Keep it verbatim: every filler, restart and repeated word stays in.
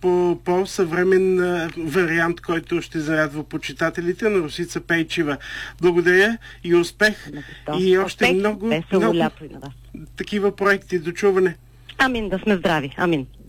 по по-съвремен а, вариант, който ще зарадва почитателите на Росица Пейчева. Благодаря и успех. И още успех, много, весело много лято и на вас. такива проекти. До чуване. Амин, да сме здрави. Амин.